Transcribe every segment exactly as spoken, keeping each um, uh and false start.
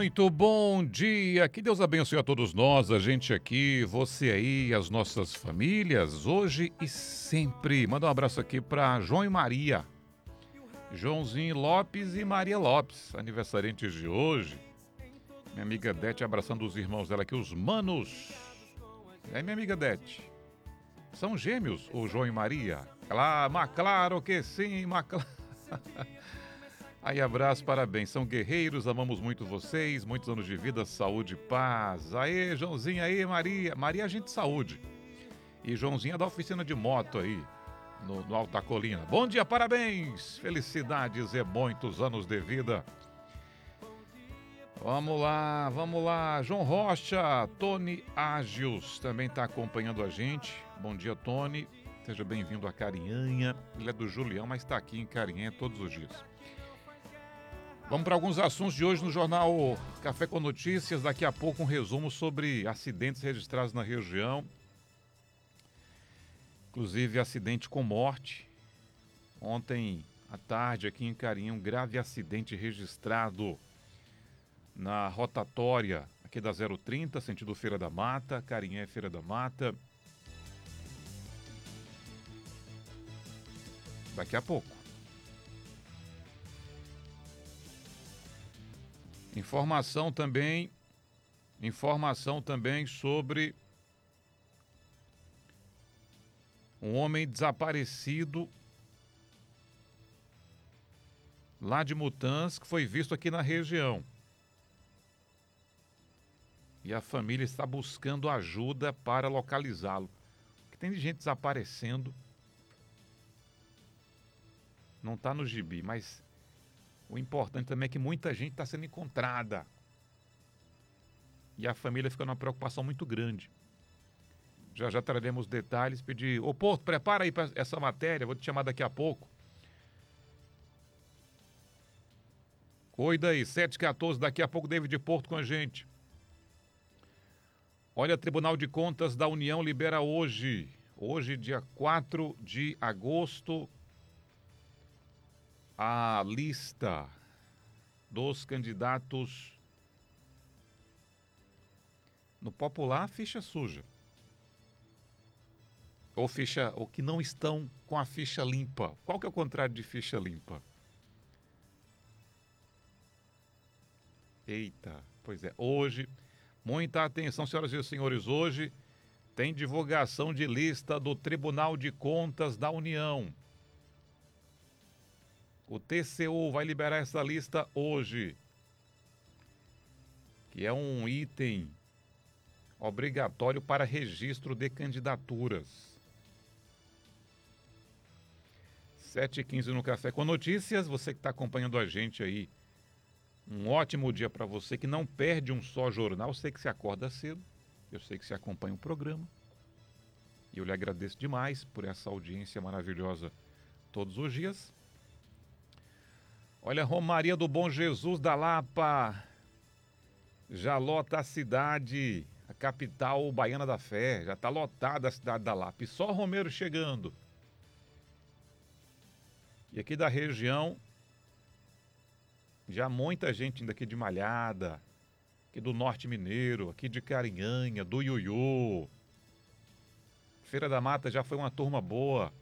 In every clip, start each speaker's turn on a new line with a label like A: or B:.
A: Muito bom dia, que Deus abençoe a todos nós, a gente aqui, você aí, as nossas famílias, hoje e sempre. Manda um abraço aqui para João e Maria, Joãozinho Lopes e Maria Lopes, aniversariantes de hoje. Minha amiga Dete abraçando os irmãos dela aqui, os manos. E aí, minha amiga Dete, são gêmeos, o João e Maria? Ela, mas claro que sim, mas claro. Aí, abraço, parabéns. São guerreiros, amamos muito vocês. Muitos anos de vida, saúde e paz. Aê, Joãozinho, aí, Maria. Maria, a gente saúde. E Joãozinho é da oficina de moto aí, no, no Alta Colina. Bom dia, parabéns. Felicidades e muitos anos de vida. Vamos lá, vamos lá. João Rocha, Tony Ágios também está acompanhando a gente. Bom dia, Tony. Seja bem-vindo a Carinhanha. Ele é do Julião, mas está aqui em Carinhanha todos os dias. Vamos para alguns assuntos de hoje no Jornal Café com Notícias. Daqui a pouco um resumo sobre acidentes registrados na região. Inclusive acidente com morte. Ontem à tarde aqui em Carinha, um grave acidente registrado na rotatória aqui da zero trinta, sentido Feira da Mata. Carinha é Feira da Mata. Daqui a pouco. Informação também, informação também sobre um homem desaparecido lá de Mutãs, que foi visto aqui na região. E a família está buscando ajuda para localizá-lo. Porque tem gente desaparecendo. Não está no gibi, mas o importante também é que muita gente está sendo encontrada. E a família fica numa preocupação muito grande. Já já traremos detalhes, pedir... Ô Porto, prepara aí para essa matéria, vou te chamar daqui a pouco. Oi daí, sete e quatorze, daqui a pouco David Porto com a gente. Olha, Tribunal de Contas da União libera hoje, hoje dia quatro de agosto, a lista dos candidatos no popular, ficha suja. Ou ficha, ou que não estão com a ficha limpa. Qual que é o contrário de ficha limpa? Eita, pois é, hoje, muita atenção, senhoras e senhores, hoje tem divulgação de lista do Tribunal de Contas da União. O T C U vai liberar essa lista hoje, que é um item obrigatório para registro de candidaturas. sete e quinze no Café com Notícias, você que está acompanhando a gente aí, um ótimo dia para você que não perde um só jornal. Eu sei que você acorda cedo, eu sei que você acompanha o programa, e eu lhe agradeço demais por essa audiência maravilhosa todos os dias. Olha, Romaria do Bom Jesus da Lapa já lota a cidade, a capital baiana da fé. Já está lotada a cidade da Lapa. E só Romeiro chegando. E aqui da região, já muita gente indo aqui de Malhada, aqui do Norte Mineiro, aqui de Carinhanha, do Iuiú. Feira da Mata já foi uma turma boa.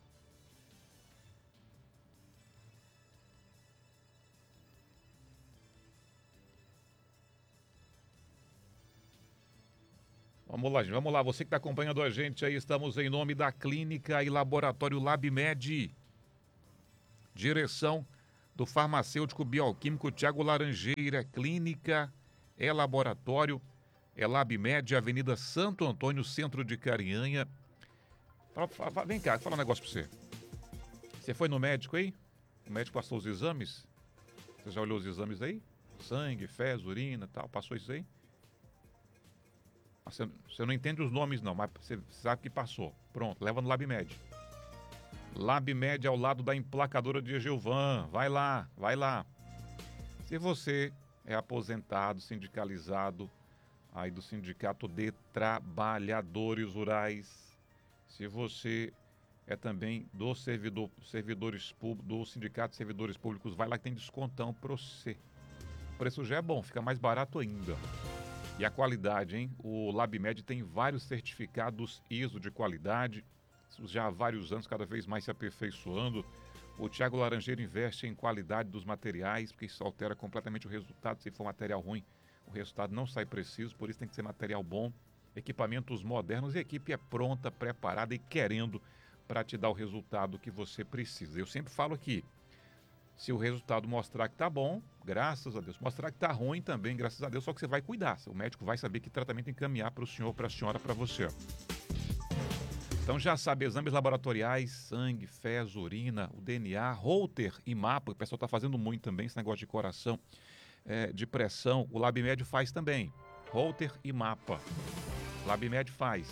A: Vamos lá, gente, vamos lá. Você que está acompanhando a gente aí, estamos em nome da Clínica e Laboratório LabMed. Direção do farmacêutico bioquímico Tiago Laranjeira. Clínica é Laboratório, é LabMed, Avenida Santo Antônio, centro de Carinhanha. Fala, fala, vem cá, vou falar um negócio para você. Você foi no médico aí? O médico passou os exames? Você já olhou os exames aí? Sangue, fezes, urina e tal, passou isso aí? Você, você não entende os nomes não, mas você sabe que passou. Pronto, leva no LabMed. LabMed ao lado da emplacadora de Gilvan. Vai lá, vai lá. Se você é aposentado, sindicalizado, aí do Sindicato de Trabalhadores Rurais, se você é também do servidor, servidores públicos, do Sindicato de Servidores Públicos, vai lá que tem descontão para você. o preço já é bom, fica mais barato ainda. E a qualidade, hein? O LabMed tem vários certificados I S O de qualidade, já há vários anos, cada vez mais se aperfeiçoando. O Thiago Laranjeiro investe em qualidade dos materiais, porque isso altera completamente o resultado. Se for material ruim, o resultado não sai preciso, por isso tem que ser material bom, equipamentos modernos, e a equipe é pronta, preparada e querendo para te dar o resultado que você precisa. Eu sempre falo aqui, se o resultado mostrar que está bom, graças a Deus. Mostrar que está ruim também, graças a Deus, só que você vai cuidar. O médico vai saber que tratamento encaminhar para o senhor, para a senhora, para você. Então já sabe, exames laboratoriais, sangue, fezes, urina, o D N A, Holter e mapa, o pessoal está fazendo muito também, esse negócio de coração, é, de pressão, o LabMed faz também. Holter e mapa. LabMed faz.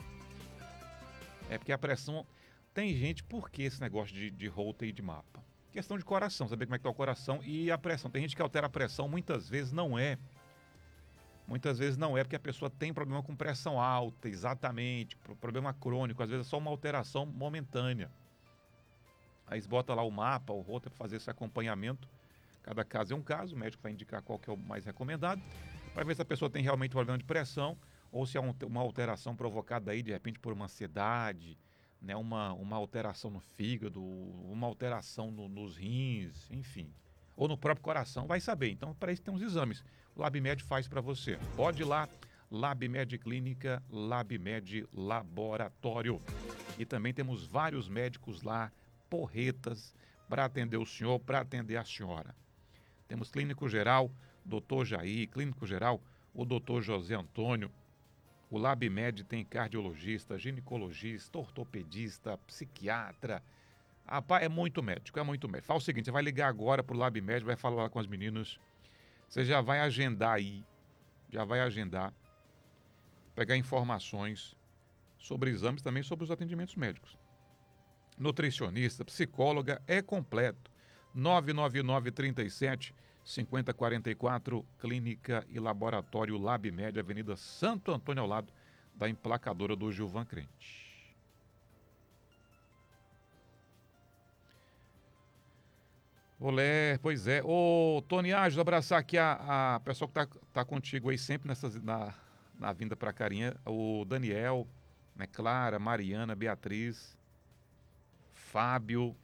A: É porque a pressão... Tem gente, por que esse negócio de, de Holter e de mapa? Questão de coração, saber como é que está o coração e a pressão. Tem gente que altera a pressão, muitas vezes não é. Muitas vezes não é porque a pessoa tem problema com pressão alta, exatamente, problema crônico, às vezes é só uma alteração momentânea. Aí eles botam lá o mapa, o Holter para fazer esse acompanhamento. Cada caso é um caso, o médico vai indicar qual que é o mais recomendado, para ver se a pessoa tem realmente problema de pressão ou se é uma alteração provocada aí, de repente, por uma ansiedade, né, uma, uma alteração no fígado, uma alteração no, nos rins, enfim. Ou no próprio coração, vai saber. Então, para isso tem uns exames. O LabMed faz para você. Pode ir lá, LabMed Clínica, LabMed Laboratório. E também temos vários médicos lá, porretas, para atender o senhor, para atender a senhora. Temos clínico geral, doutor Jair, clínico geral, o doutor José Antônio. O LabMed tem cardiologista, ginecologista, ortopedista, psiquiatra. Rapaz, é muito médico, é muito médico. Fala o seguinte, você vai ligar agora pro LabMed, vai falar lá com as meninas. Você já vai agendar aí, já vai agendar, pegar informações sobre exames, também sobre os atendimentos médicos. Nutricionista, psicóloga, é completo. nove nove nove, trinta e sete, cinquenta, quarenta e quatro, Clínica e Laboratório LabMed, Avenida Santo Antônio, ao lado da emplacadora do Gilvan Crente. Olé, pois é. Ô, Tony Ágios, abraçar aqui a, a pessoa que tá, tá contigo aí sempre nessas, na, na vinda pra Carinha. O Daniel, né, Clara, Mariana, Beatriz, Fábio,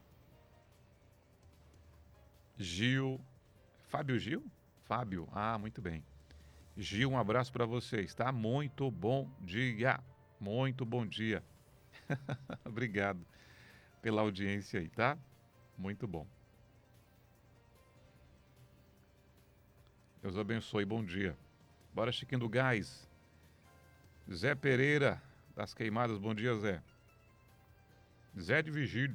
A: Gil. Fábio Gil? Fábio, ah, muito bem. Gil, um abraço para vocês, tá? Muito bom dia. Muito bom dia. Obrigado pela audiência aí, tá? Muito bom. Deus abençoe, bom dia. Bora, Chiquinho do Gás. Zé Pereira, das Queimadas, bom dia, Zé. Zé de Vigílio.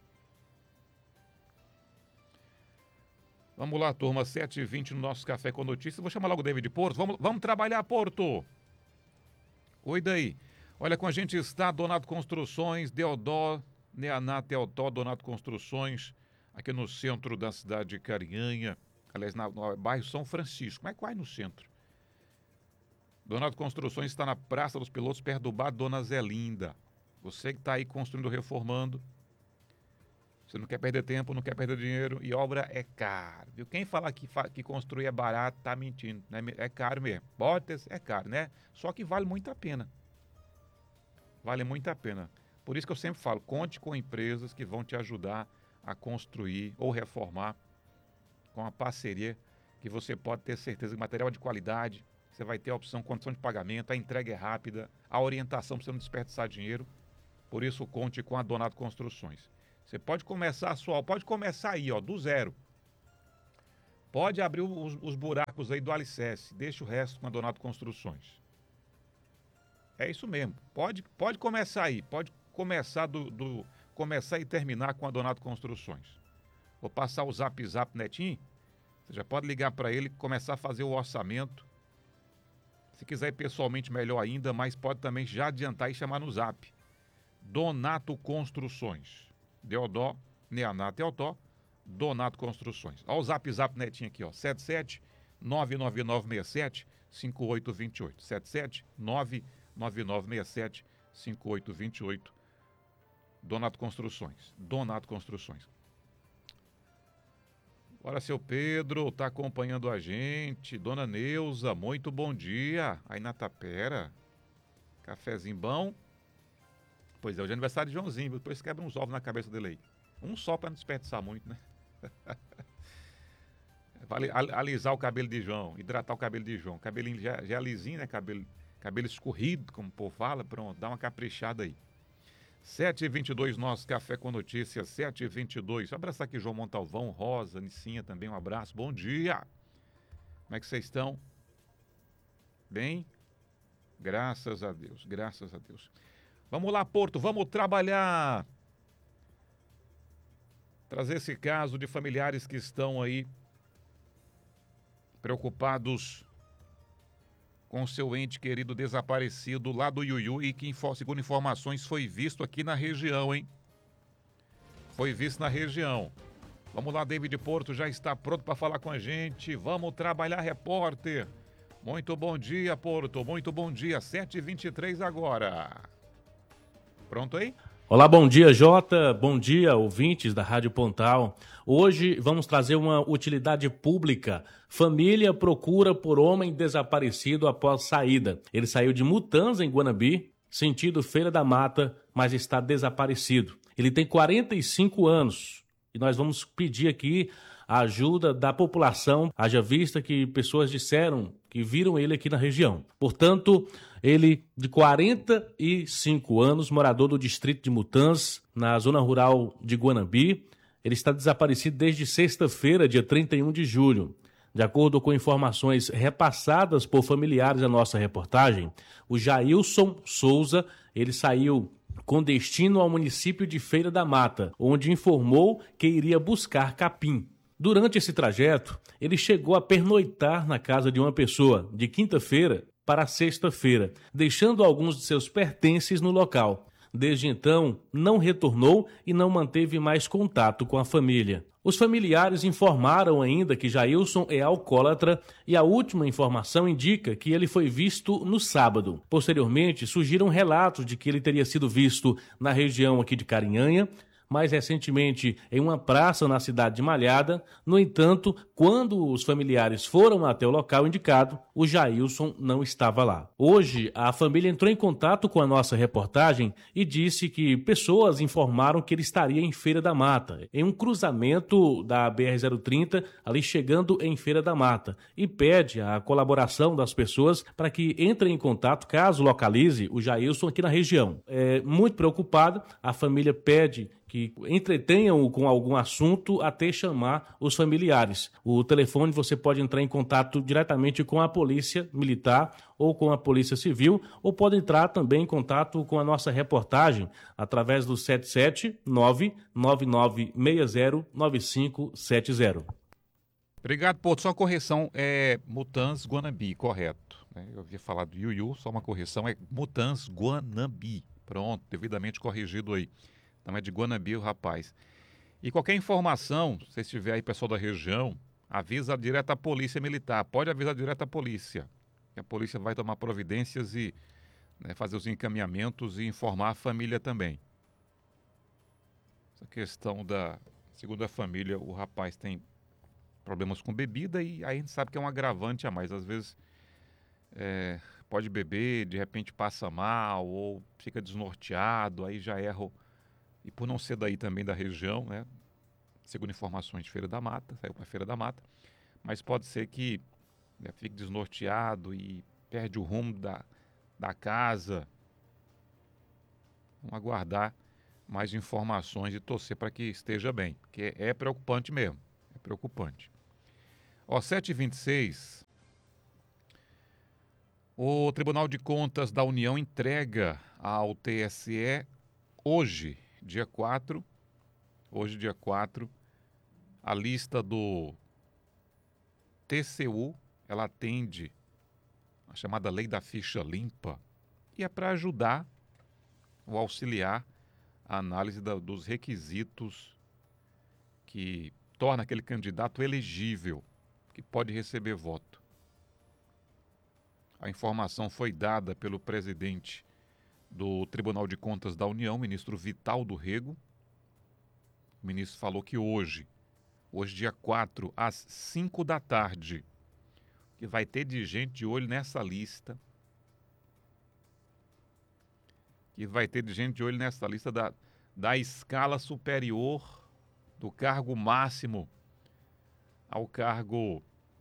A: Vamos lá, turma, sete e vinte no nosso Café com Notícias. Vou chamar logo o David Porto. Vamos, vamos trabalhar, Porto. Cuida aí. Olha, com a gente está Donato Construções, Deodó, Neaná Teodó, Donato Construções, aqui no centro da cidade de Carinhanha. Aliás, na, no bairro São Francisco, mas quase no centro. Donato Construções está na Praça dos Pilotos, perto do bar Dona Zelinda. Você que está aí construindo, reformando, você não quer perder tempo, não quer perder dinheiro, e obra é caro, viu? Quem falar que, que construir é barato, tá mentindo, né? É caro mesmo. Pode ter, é caro, né? Só que vale muito a pena. Vale muito a pena. Por isso que eu sempre falo, conte com empresas que vão te ajudar a construir ou reformar, com a parceria, que você pode ter certeza que material é de qualidade, você vai ter a opção, condição de pagamento, a entrega é rápida, a orientação para você não desperdiçar dinheiro. Por isso, conte com a Donato Construções. Você pode começar a sua, pode começar aí, ó, do zero. Pode abrir os, os buracos aí do alicerce, deixa o resto com a Donato Construções. É isso mesmo. Pode, pode começar aí, pode começar do, do começar e terminar com a Donato Construções. Vou passar o zap zap Netinho. Você já pode ligar para ele e começar a fazer o orçamento. Se quiser ir pessoalmente, melhor ainda, mas pode também já adiantar e chamar no zap. Donato Construções. Deodó, Neaná Teodó, Donato Construções. Olha o zap zap Netinho aqui, ó. sete sete nove nove nove seis sete cinco oito dois oito. sete sete nove nove nove seis sete cinco oito dois oito. Donato Construções. Donato Construções. Bora, seu Pedro, tá acompanhando a gente. Dona Neuza, muito bom dia. Aí na Tapera. Cafezinho bom. Pois é, hoje é aniversário de Joãozinho, depois quebra uns ovos na cabeça dele aí. Um só pra não desperdiçar muito, né? Vale alisar o cabelo de João, hidratar o cabelo de João. Cabelinho já, já lisinho, né? Cabelo, cabelo escorrido, como o povo fala. Pronto, dá uma caprichada aí. sete e vinte e dois, nosso Café com Notícias, sete e vinte e dois. Abraçar aqui João Montalvão, Rosa, Nicinha também, um abraço. Bom dia! Como é que vocês estão? Bem? Graças a Deus, graças a Deus. Vamos lá, Porto, vamos trabalhar. Trazer esse caso de familiares que estão aí preocupados com seu ente querido desaparecido lá do Iuiú e que, segundo informações, foi visto aqui na região, hein? Foi visto na região. Vamos lá, David Porto já está pronto para falar com a gente. Vamos trabalhar, repórter. Muito bom dia, Porto. Muito bom dia. sete e vinte e três agora. Pronto aí?
B: Olá, bom dia, Jota. Bom dia, ouvintes da Rádio Pontal. Hoje vamos trazer uma utilidade pública. Família procura por homem desaparecido após saída. Ele saiu de Mutanza, em Guanabi, sentido Feira da Mata, mas está desaparecido. Ele tem quarenta e cinco anos e nós vamos pedir aqui a ajuda da população, haja vista que pessoas disseram que viram ele aqui na região. Portanto, ele de quarenta e cinco anos, morador do distrito de Mutanz, na zona rural de Guanabi, ele está desaparecido desde sexta-feira, dia trinta e um de julho. De acordo com informações repassadas por familiares à nossa reportagem, o Jailson Souza, ele saiu com destino ao município de Feira da Mata, onde informou que iria buscar capim. Durante esse trajeto, ele chegou a pernoitar na casa de uma pessoa, de quinta-feira para sexta-feira, deixando alguns de seus pertences no local. Desde então, não retornou e não manteve mais contato com a família. Os familiares informaram ainda que Jailson é alcoólatra e a última informação indica que ele foi visto no sábado. Posteriormente, surgiram relatos de que ele teria sido visto na região aqui de Carinhanha, mais recentemente em uma praça na cidade de Malhada. No entanto, quando os familiares foram até o local indicado, o Jailson não estava lá. Hoje, a família entrou em contato com a nossa reportagem e disse que pessoas informaram que ele estaria em Feira da Mata, em um cruzamento da B R zero trinta, ali chegando em Feira da Mata, e pede a colaboração das pessoas para que entrem em contato caso localize o Jailson aqui na região. É, muito preocupada, a família pede que entretenham-o com algum assunto até chamar os familiares. O telefone você pode entrar em contato diretamente com a Polícia Militar ou com a Polícia Civil, ou pode entrar também em contato com a nossa reportagem através do sete sete nove nove nove seis zero nove cinco sete zero.
A: Obrigado, Porto. Só uma correção, é Mutanz Guanabi, correto. Eu havia falado do Iuiú, só uma correção, é Mutanz Guanabi. Pronto, devidamente corrigido aí. Então é de Guanabi o rapaz. E qualquer informação, se estiver aí pessoal da região, avisa direto a Polícia Militar. Pode avisar direto a polícia. A polícia vai tomar providências e, né, fazer os encaminhamentos e informar a família também. Essa questão da... Segundo a família, o rapaz tem problemas com bebida e aí a gente sabe que é um agravante a mais. Às vezes é, pode beber, de repente passa mal ou fica desnorteado, aí já erra o... E por não ser daí também da região, né? Segundo informações de Feira da Mata, saiu para Feira da Mata, mas pode ser que, né, fique desnorteado e perde o rumo da, da casa. Vamos aguardar mais informações e torcer para que esteja bem, porque é preocupante mesmo, é preocupante. Ó, sete e vinte e seis, o Tribunal de Contas da União entrega ao T S E hoje, dia quatro, hoje dia quatro, a lista do T C U, ela atende a chamada Lei da Ficha Limpa e é para ajudar ou auxiliar a análise da, dos requisitos que torna aquele candidato elegível, que pode receber voto. A informação foi dada pelo presidente do Tribunal de Contas da União, ministro Vital do Rego. O ministro falou que hoje hoje dia quatro, às cinco da tarde. Que vai ter de gente de olho nessa lista. Que vai ter de gente de olho nessa lista da, da escala superior, do cargo máximo ao cargo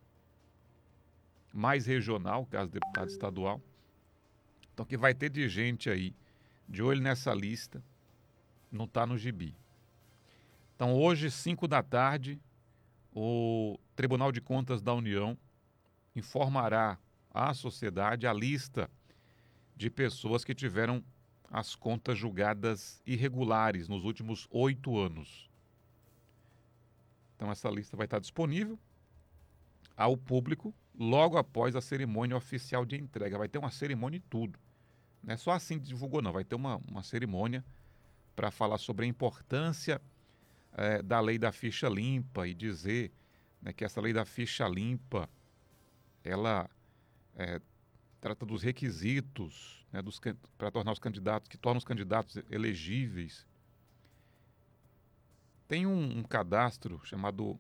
A: mais regional, caso de deputado estadual. Então, que vai ter de gente aí de olho nessa lista, não está no gibi. Então, hoje, cinco da tarde, o Tribunal de Contas da União informará à sociedade a lista de pessoas que tiveram as contas julgadas irregulares nos últimos oito anos. Então, essa lista vai estar disponível ao público logo após a cerimônia oficial de entrega. Vai ter uma cerimônia e tudo. Não é só assim que divulgou, não. Vai ter uma, uma cerimônia para falar sobre a importância é, da lei da ficha limpa e dizer, né, que essa lei da ficha limpa, ela é, trata dos requisitos, né, para tornar os candidatos, que tornam os candidatos elegíveis. Tem um, um cadastro chamado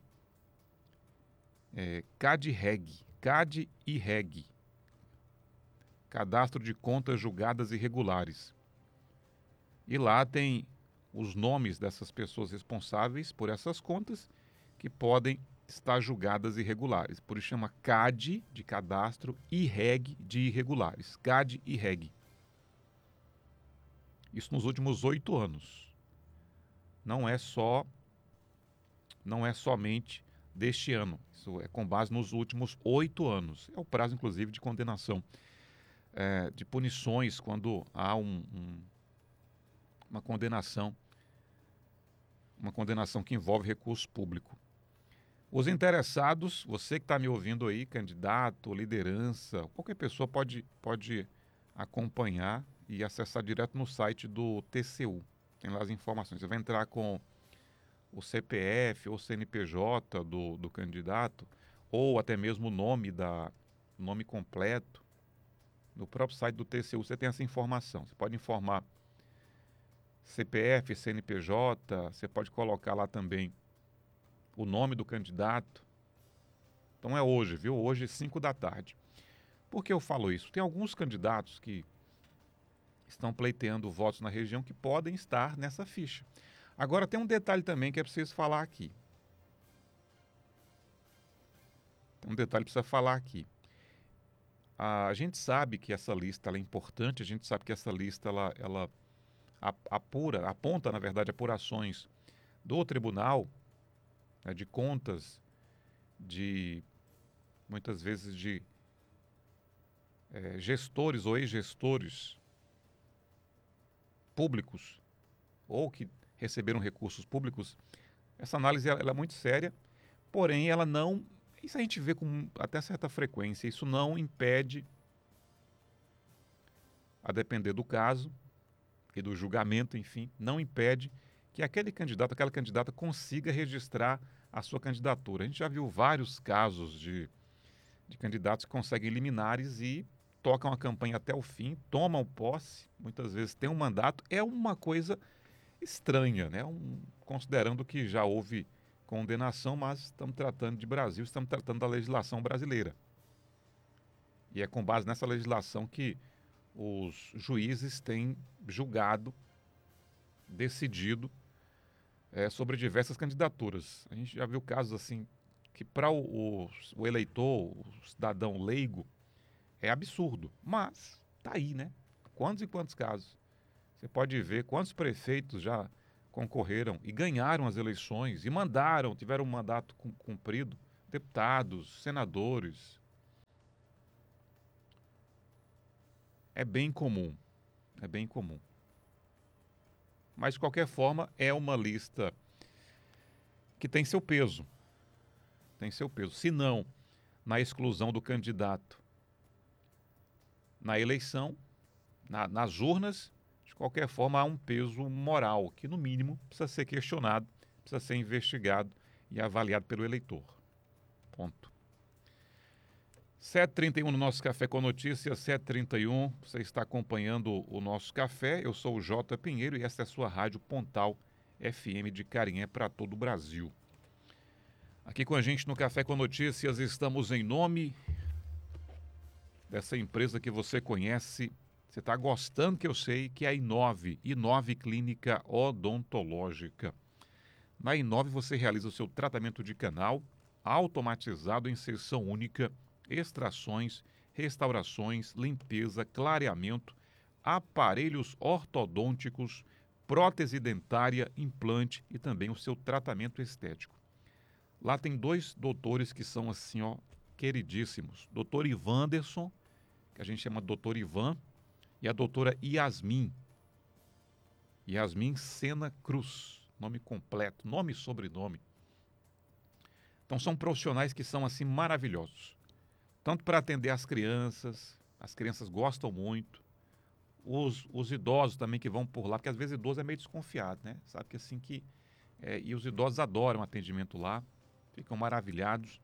A: é, C A D e R E G, C A D e R E G, Cadastro de Contas Julgadas Irregulares. E lá tem os nomes dessas pessoas responsáveis por essas contas que podem estar julgadas irregulares. Por isso chama C A D de cadastro e R E G de irregulares. C A D e R E G. Isso nos últimos oito anos. Não é só, não é somente deste ano. Isso é com base nos últimos oito anos. É o prazo, inclusive, de condenação, é, de punições quando há um, um, uma condenação, uma condenação que envolve recurso público. Os interessados, você que está me ouvindo aí, candidato, liderança, qualquer pessoa pode, pode acompanhar e acessar direto no site do T C U. Tem lá as informações. Você vai entrar com o C P F ou C N P J do, do candidato, ou até mesmo o nome, da, nome completo. No próprio site do T C U você tem essa informação. Você pode informar C P F, C N P J, você pode colocar lá também o nome do candidato. Então é hoje, viu? Hoje, cinco da tarde. Por que eu falo isso? Tem alguns candidatos que estão pleiteando votos na região que podem estar nessa ficha. Agora tem um detalhe também que é preciso falar aqui. Tem um detalhe que precisa falar aqui. A gente sabe que essa lista ela é importante, a gente sabe que essa lista ela, ela apura, aponta, na verdade, apurações do Tribunal, né, de Contas, de muitas vezes de é, gestores ou ex-gestores públicos ou que receberam recursos públicos. Essa análise ela, ela é muito séria, porém ela não, isso a gente vê com até certa frequência, isso não impede, a depender do caso e do julgamento, enfim, não impede que aquele candidato, aquela candidata consiga registrar a sua candidatura. A gente já viu vários casos de, de candidatos que conseguem liminares e tocam a campanha até o fim, tomam posse, muitas vezes têm um mandato. É uma coisa estranha, né? Um, considerando que já houve condenação, mas estamos tratando de Brasil, estamos tratando da legislação brasileira. E é com base nessa legislação que os juízes têm julgado, decidido é, sobre diversas candidaturas. A gente já viu casos assim que para o, o, o eleitor, o cidadão leigo, é absurdo. Mas tá aí, né? Quantos e quantos casos? Você pode ver quantos prefeitos já concorreram e ganharam as eleições e mandaram, tiveram um mandato cumprido, deputados, senadores. É bem comum, é bem comum. Mas, de qualquer forma, é uma lista que tem seu peso. Tem seu peso. Se não na exclusão do candidato na eleição, na, nas urnas, de qualquer forma, há um peso moral que, no mínimo, precisa ser questionado, precisa ser investigado e avaliado pelo eleitor. Ponto. sete e trinta e um no nosso Café com Notícias, sete e trinta e um, você está acompanhando o nosso café, eu sou o Jota Pinheiro e essa é a sua rádio Pontal F M de Carinhã para todo o Brasil. Aqui com a gente no Café com Notícias, estamos em nome dessa empresa que você conhece, você está gostando, que eu sei, que é a Inove, Inove Clínica Odontológica. Na Inove você realiza o seu tratamento de canal automatizado em sessão única, extrações, restaurações, limpeza, clareamento, aparelhos ortodônticos, prótese dentária, implante e também o seu tratamento estético. Lá tem dois doutores que são assim, ó, queridíssimos. doutor Ivanderson, que a gente chama de doutor Ivan, e a doutora Yasmin. Yasmin Sena Cruz, nome completo, nome e sobrenome. Então são profissionais que são assim maravilhosos. Tanto para atender as crianças, as crianças gostam muito. Os, os idosos também que vão por lá, porque às vezes idoso é meio desconfiado, né? Sabe que assim que... É, e os idosos adoram atendimento lá, ficam maravilhados.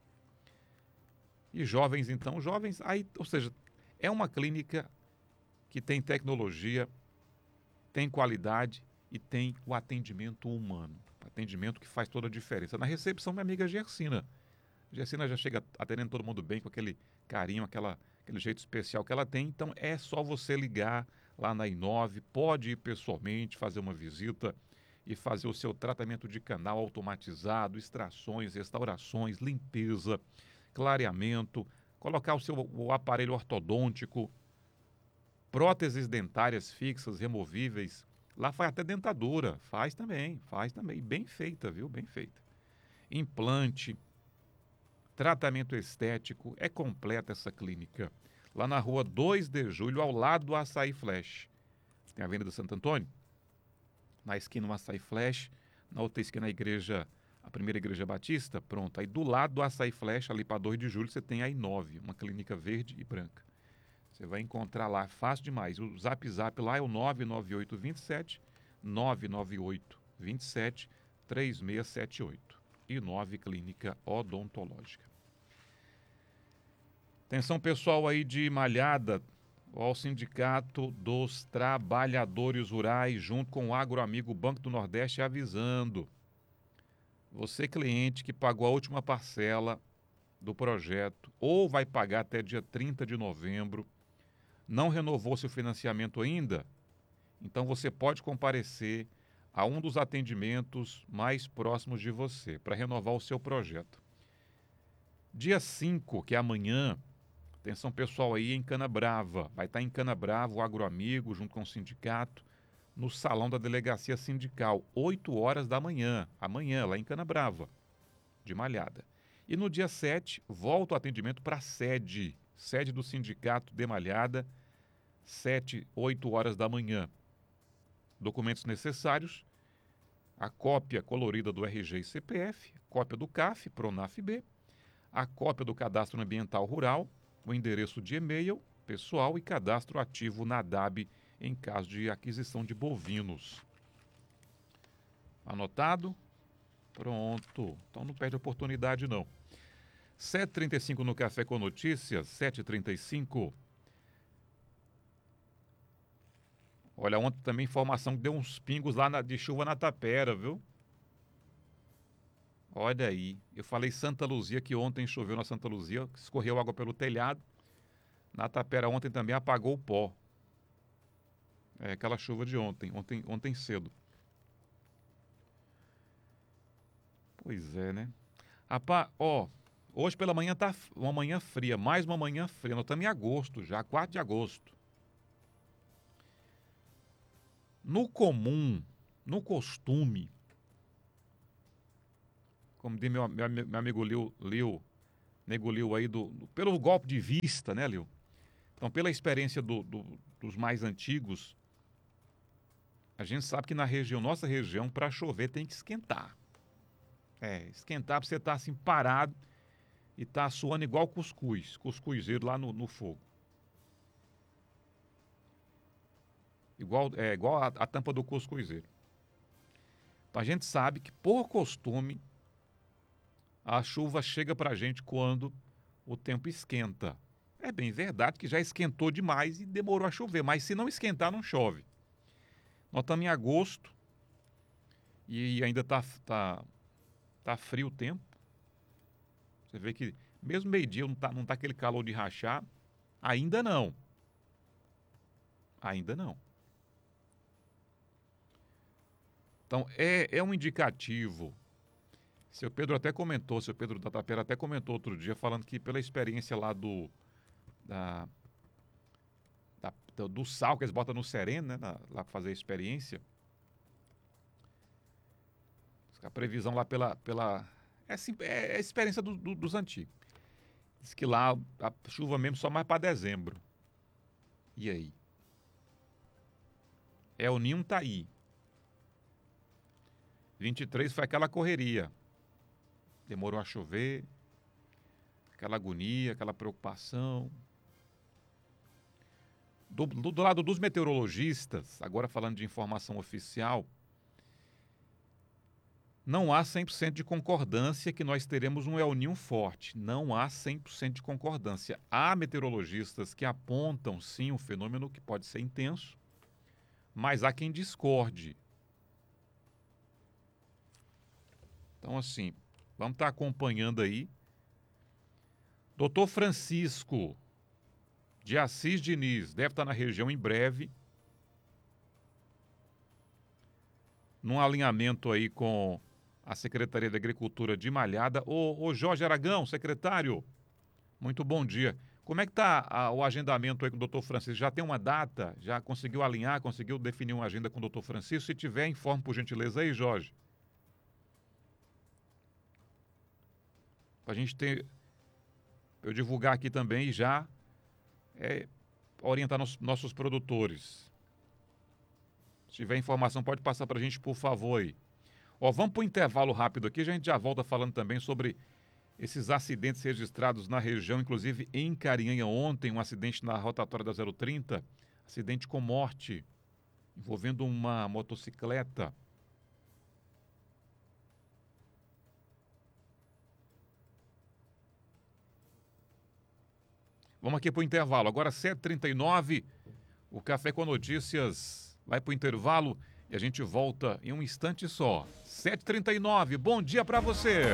A: E jovens, então, jovens, aí, ou seja, é uma clínica que tem tecnologia, tem qualidade e tem o atendimento humano. Atendimento que faz toda a diferença. Na recepção, minha amiga Gersina. Gersina já chega atendendo todo mundo bem, com aquele carinho, aquela, aquele jeito especial que ela tem. Então, é só você ligar lá na Inove, pode ir pessoalmente, fazer uma visita e fazer o seu tratamento de canal automatizado, extrações, restaurações, limpeza, clareamento, colocar o seu o aparelho ortodôntico, próteses dentárias fixas, removíveis. Lá faz até dentadura, faz também, faz também, bem feita, viu? Bem feita. Implante, tratamento estético, é completa essa clínica. Lá na rua dois de julho, ao lado do Açaí Flash. Tem a Avenida Santo Antônio, na esquina do Açaí Flash, na outra esquina a igreja, a primeira igreja batista, pronto. Aí do lado do Açaí Flash, ali para dois de julho, você tem a Inove, uma clínica verde e branca. Você vai encontrar lá, fácil demais. O zap zap lá é o nove nove oito dois sete, nove nove oito dois sete, três seis sete oito. Inove Clínica Odontológica. Atenção pessoal aí de Malhada, ao Sindicato dos Trabalhadores Rurais, junto com o Agroamigo Banco do Nordeste, avisando. Você cliente que pagou a última parcela do projeto, ou vai pagar até dia trinta de novembro, não renovou seu financiamento ainda, então você pode comparecer a um dos atendimentos mais próximos de você, para renovar o seu projeto. Dia cinco, que é amanhã, atenção pessoal aí em Canabrava, vai estar em Canabrava o Agroamigo, junto com o sindicato, no salão da delegacia sindical, oito horas da manhã, amanhã, lá em Canabrava, de Malhada. E no dia sete, volta o atendimento para a sede, sede do sindicato de Malhada, sete, oito horas da manhã. Documentos necessários, a cópia colorida do R G e C P F, cópia do C A F, Pronaf-B, a cópia do Cadastro Ambiental Rural, o endereço de e-mail pessoal e cadastro ativo na D A B em caso de aquisição de bovinos. Anotado? Pronto. Então não perde oportunidade não. sete e trinta e cinco no Café com Notícias, sete e trinta e cinco. Olha, ontem também informação que deu uns pingos lá na, de chuva na Tapera, viu? Olha aí, eu falei Santa Luzia, que ontem choveu na Santa Luzia, escorreu água pelo telhado. Na Tapera ontem também apagou o pó. É aquela chuva de ontem, ontem, ontem cedo. Pois é, né? Rapaz, ó, hoje pela manhã tá uma manhã fria, mais uma manhã fria. Nós estamos em agosto já, quatro de agosto. No comum, no costume, como diz meu, meu, meu amigo Liu, Liu, nego Liu aí, do, do, pelo golpe de vista, né, Liu? Então, pela experiência do, do, dos mais antigos, a gente sabe que na região, nossa região, para chover tem que esquentar. É, esquentar para você estar assim parado e estar tá suando igual cuscuz, cuscuzeiro lá no, no fogo. Igual, é, igual a, a tampa do cuscuzeiro. Então, a gente sabe que, por costume, a chuva chega para a gente quando o tempo esquenta. É bem verdade que já esquentou demais e demorou a chover, mas se não esquentar, não chove. Nós estamos em agosto e ainda está tá, tá frio o tempo. Você vê que mesmo meio-dia não tá, não tá aquele calor de rachar. Ainda não. Ainda não. Então, é, é um indicativo. Seu Pedro até comentou, seu Pedro da Tapera até comentou outro dia, falando que pela experiência lá do, da, da, do sal que eles botam no sereno, né, na, lá para fazer a experiência, a previsão lá pela... pela é, é a experiência do, do, dos antigos. Diz que lá a chuva mesmo só mais para dezembro. E aí? El Ninho tá aí. vinte e três foi aquela correria. Demorou a chover. Aquela agonia, aquela preocupação. Do, do, do lado dos meteorologistas, agora falando de informação oficial, não há cem por cento de concordância que nós teremos um El Ninho forte. Não há cem por cento de concordância. Há meteorologistas que apontam, sim, um fenômeno que pode ser intenso, mas há quem discorde. Então, assim, vamos estar acompanhando aí. Doutor Francisco de Assis Diniz deve estar na região em breve, num alinhamento aí com a Secretaria da Agricultura de Malhada. Ô, ô Jorge Aragão, secretário, muito bom dia. Como é que está o agendamento aí com o doutor Francisco? Já tem uma data? Já conseguiu alinhar, conseguiu definir uma agenda com o doutor Francisco? Se tiver, informe por gentileza aí, Jorge. Para a gente ter, eu divulgar aqui também e já é, orientar nos, nossos produtores. Se tiver informação, pode passar para a gente, por favor, aí. Ó, vamos para o intervalo rápido aqui, a gente já volta falando também sobre esses acidentes registrados na região, inclusive em Carinhanha ontem, um acidente na rotatória da zero trinta, acidente com morte, envolvendo uma motocicleta. Vamos aqui para o intervalo, agora sete e trinta e nove, o Café com Notícias vai para o intervalo e a gente volta em um instante só. sete e trinta e nove, bom dia para você!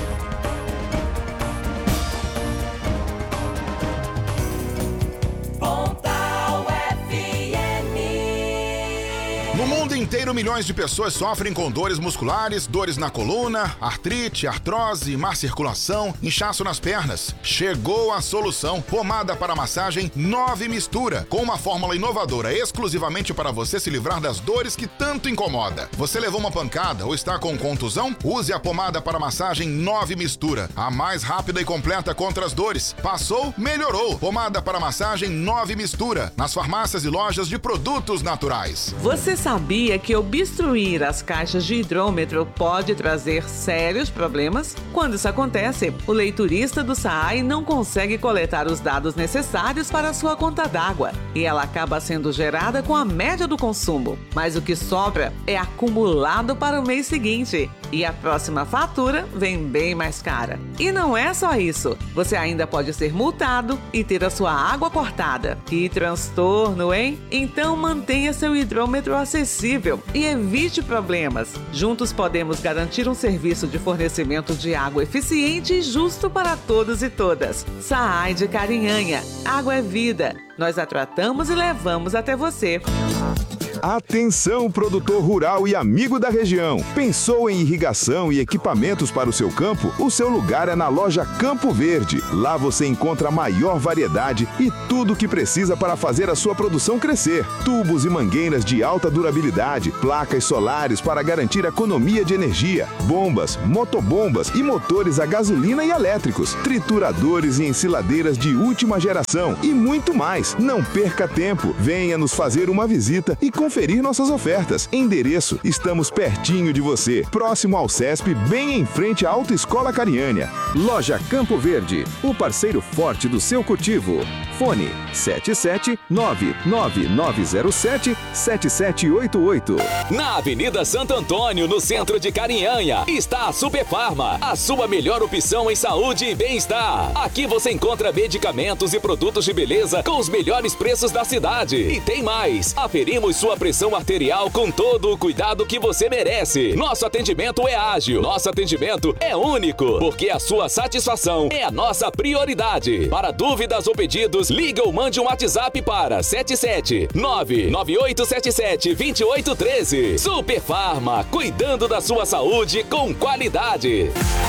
C: No mundo inteiro, milhões de pessoas sofrem com dores musculares, dores na coluna, artrite, artrose, má circulação, inchaço nas pernas. Chegou a solução. Pomada para massagem nove Mistura, com uma fórmula inovadora exclusivamente para você se livrar das dores que tanto incomoda. Você levou uma pancada ou está com contusão? Use a pomada para massagem nove Mistura, a mais rápida e completa contra as dores. Passou? Melhorou. Pomada para massagem nove Mistura, nas farmácias e lojas de produtos naturais.
D: Você sabia que obstruir as caixas de hidrômetro pode trazer sérios problemas? Quando isso acontece, o leiturista do SAAI não consegue coletar os dados necessários para a sua conta d'água e ela acaba sendo gerada com a média do consumo. Mas o que sobra é acumulado para o mês seguinte e a próxima fatura vem bem mais cara. E não é só isso, você ainda pode ser multado e ter a sua água cortada. Que transtorno, hein? Então mantenha seu hidrômetro acessível e evite problemas. Juntos podemos garantir um serviço de fornecimento de água eficiente e justo para todos e todas. SAAI de Carinhanha. Água é vida. Nós a tratamos e levamos até você.
E: Atenção, produtor rural e amigo da região. Pensou em irrigação e equipamentos para o seu campo? O seu lugar é na loja Campo Verde. Lá você encontra a maior variedade e tudo o que precisa para fazer a sua produção crescer. Tubos e mangueiras de alta durabilidade, placas solares para garantir economia de energia, bombas, motobombas e motores a gasolina e elétricos, trituradores e ensiladeiras de última geração e muito mais. Não perca tempo. Venha nos fazer uma visita e conferir nossas ofertas. Endereço: estamos pertinho de você, próximo ao CESP, bem em frente à Autoescola Carinhanha.
F: Loja Campo Verde, o parceiro forte do seu cultivo.
E: Fone sete sete nove nove nove zero sete sete sete oito oito.
F: Na Avenida Santo Antônio, no centro de Carinhanha, está a Superfarma, a sua melhor opção em saúde e bem-estar. Aqui você encontra medicamentos e produtos de beleza com os melhores preços da cidade. E tem mais, aferimos sua pressão arterial com todo o cuidado que você merece. Nosso atendimento é ágil, nosso atendimento é único, porque a sua satisfação é a nossa prioridade. Para dúvidas ou pedidos, liga ou mande um WhatsApp para sete sete nove nove oito sete sete dois oito um três. Superfarma, cuidando da sua saúde com qualidade.